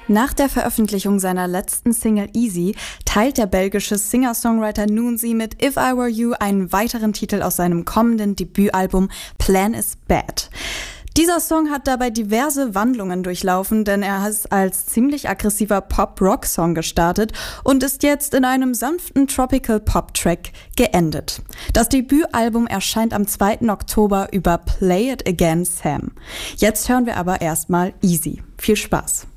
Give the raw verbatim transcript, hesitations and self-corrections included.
Nach der Veröffentlichung seiner letzten Single Easy teilt der belgische Singer-Songwriter Noonzy mit If I Were You einen weiteren Titel aus seinem kommenden Debütalbum Plan is Bad. Dieser Song hat dabei diverse Wandlungen durchlaufen, denn er ist als ziemlich aggressiver Pop-Rock-Song gestartet und ist jetzt in einem sanften Tropical-Pop-Track geendet. Das Debütalbum erscheint am zweiten Oktober über Play It Again Sam. Jetzt hören wir aber erstmal Easy. Viel Spaß!